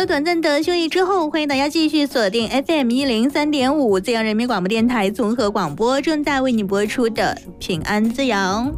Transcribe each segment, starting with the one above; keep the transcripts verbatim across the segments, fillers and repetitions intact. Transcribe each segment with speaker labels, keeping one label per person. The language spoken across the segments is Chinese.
Speaker 1: 了短暂的休息之后，欢迎大家继续锁定 F M 一零三点五资阳人民广播电台综合广播，正在为你播出的平安滋养。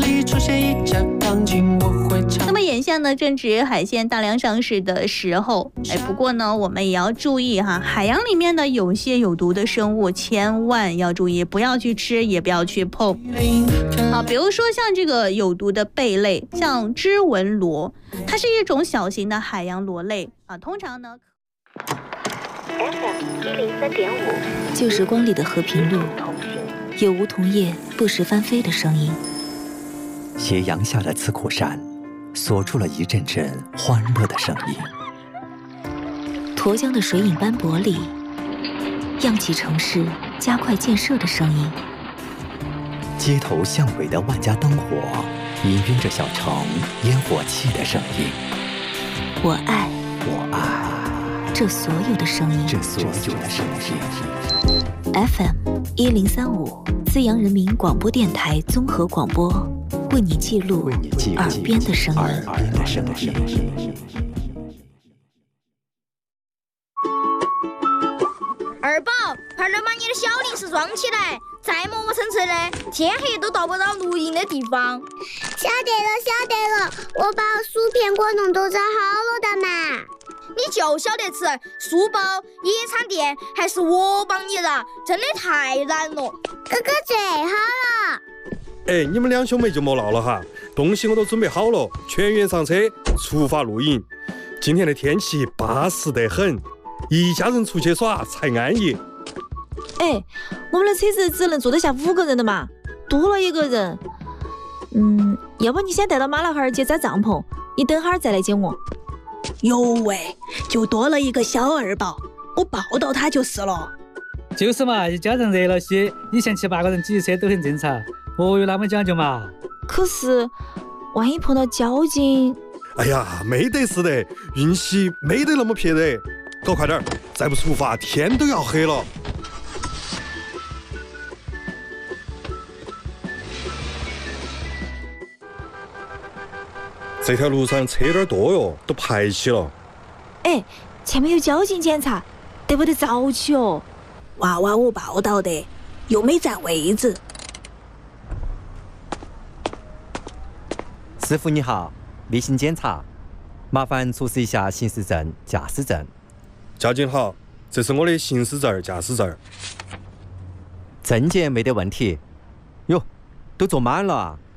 Speaker 1: 那么眼下呢，正值海鲜大量上市的时候，哎，不过呢，我们也要注意哈，海洋里面的有些有毒的生物，千万要注意，不要去吃，也不要去碰。啊，比如说像这个有毒的贝类，像织纹螺，它是一种小型的海洋螺类啊，通常呢
Speaker 2: F M 一零三点五，
Speaker 3: 旧时光里的和平路，有梧桐叶不时翻飞的声音。
Speaker 4: 斜阳下的刺库山，锁住了一阵阵欢乐的声音。
Speaker 3: 沱江的水影斑驳里，漾起城市加快建设的声音。
Speaker 4: 街头巷尾的万家灯火，氤氲着小城烟火气的声音。
Speaker 3: 我爱，
Speaker 4: 我爱
Speaker 3: 这所有的声音，
Speaker 4: 这所有的声音。
Speaker 3: F M 一零三五，资阳人民广播电台综合广播，为你记录耳边的声音。
Speaker 4: 耳边的声音。
Speaker 5: 二宝，快点把你的小零食装起来，再磨磨蹭蹭的，天黑都到不到露营的地方。
Speaker 6: 晓得了，晓得了，我把薯片果冻都装好了的嘛。
Speaker 5: 你就晓得吃书包、野餐垫，还是我帮你的，真的太难了。
Speaker 6: 哥哥最好了。
Speaker 7: 哎，你们两兄妹就莫闹了哈，东西我都准备好了，全员上车，出发露营。今天的天气巴适得很，一家人出去耍才安逸。
Speaker 8: 哎，我们的车子只能坐得下五个人的嘛，多了一个人，嗯，要不你先带到马老汉儿去扎帐篷，你等会儿再来接我。
Speaker 9: 哟喂，就多了一个小二宝，我抱到他就是了。
Speaker 10: 就是嘛，一家人热闹些，以前七八个人挤车都很正常，何有那么讲究嘛？
Speaker 8: 可是万一碰到交警……
Speaker 7: 哎呀，没得事的，运气没得那么撇的，搞快点，再不出发天都要黑了。这条路上车有点多哟，都排起了。
Speaker 8: 哎，前面有交警检查，得不得早起哦？
Speaker 9: 娃娃我报道的，又没占位置。
Speaker 11: 师傅你好，例行检查，麻烦出示一下行驶证、驾驶证。
Speaker 7: 交警好，这是我的行驶证、驾驶证。
Speaker 11: 证件没得问题。哟，都坐满了啊！